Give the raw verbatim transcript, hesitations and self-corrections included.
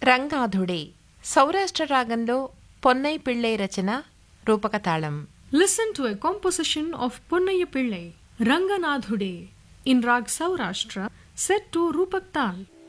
రంగాధుడే సౌరాష్ట్ర రాగంలో పొన్నై పిళ్ళై రచన రూపకతాళం. Listen to a composition of Ponnaya Pillai, Ranganadhude, in Rag Saurashtra, set to Rupak Tal.